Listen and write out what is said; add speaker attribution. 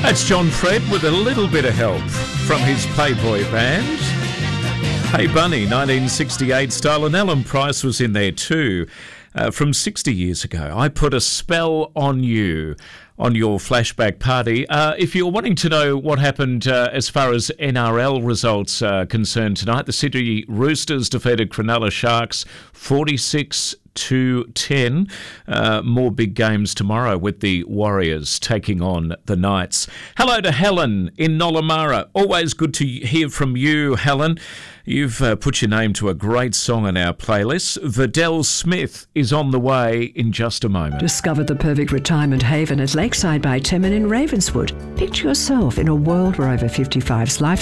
Speaker 1: That's John Fred with a little bit of help from his Playboy band. Hey Bunny, 1968 style, and Alan Price was in there too. From 60 years ago, I Put a Spell on You on your flashback party. If you're wanting to know what happened as far as NRL results are concerned tonight, the Sydney Roosters defeated Cronulla Sharks 46-10. More big games tomorrow with the Warriors taking on the Knights. Hello to Helen in Nollamara. Always good to hear from you, Helen. You've put your name to a great song on our playlist. Vidal Smith is on the way in just a moment.
Speaker 2: Discover the perfect retirement haven at Lakeside by Temin in Ravenswood. Picture yourself in a world where over 55's life